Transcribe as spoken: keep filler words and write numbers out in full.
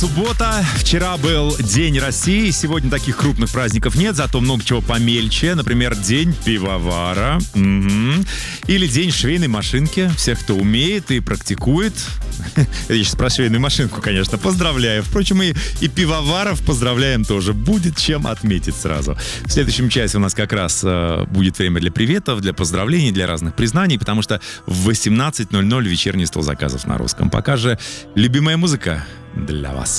Суббота. Вчера был День России. Сегодня таких крупных праздников нет, зато много чего помельче. Например, День пивовара. Угу. Или День швейной машинки. Всех, кто умеет и практикует. Я сейчас про швейную машинку, конечно, поздравляю. Впрочем, и, и пивоваров поздравляем тоже. Будет чем отметить сразу. В следующем часе у нас как раз э, будет время для приветов, для поздравлений, для разных признаний, потому что в восемнадцать ноль ноль вечерний стол заказов на русском. Пока же любимая музыка для вас.